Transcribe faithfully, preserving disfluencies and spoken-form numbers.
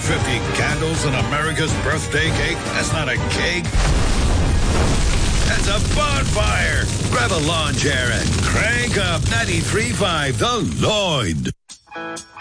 fifty candles and America's birthday cake? That's not a cake. That's a bonfire. Grab a lawn chair and crank up ninety-three point five The Lloyd.